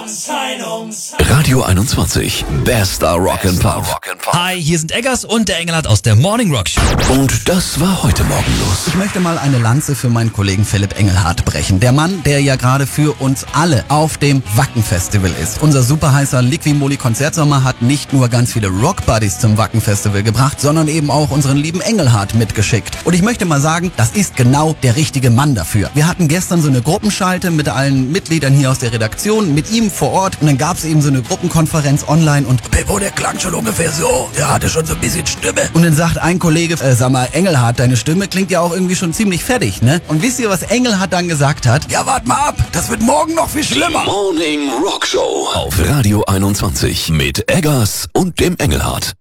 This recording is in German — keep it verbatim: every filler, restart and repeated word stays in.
Radio einundzwanzig, bester Rock'n'Pop. Hi, hier sind Eggers und der Engelhardt aus der Morning Rock Show. Und das war heute Morgen los. Ich möchte mal eine Lanze für meinen Kollegen Philipp Engelhardt brechen. Der Mann, der ja gerade für uns alle auf dem Wacken Festival ist. Unser super heißer Liqui-Moly Konzertsommer hat nicht nur ganz viele Rock-Buddies zum Wacken Festival gebracht, sondern eben auch unseren lieben Engelhardt mitgeschickt. Und ich möchte mal sagen, das ist genau der richtige Mann dafür. Wir hatten gestern so eine Gruppenschalte mit allen Mitgliedern hier aus der Redaktion, mit ihm vor Ort, und dann gab es eben so eine Gruppenkonferenz online und Pippo, der klang schon ungefähr so, der hatte schon so ein bisschen Stimme. Und dann sagt ein Kollege, äh, sag mal, Engelhardt, deine Stimme klingt ja auch irgendwie schon ziemlich fertig, ne? Und wisst ihr, was Engelhardt dann gesagt hat? Ja, wart mal ab, das wird morgen noch viel schlimmer. Morning Rock Show auf Radio einundzwanzig mit Eggers und dem Engelhardt.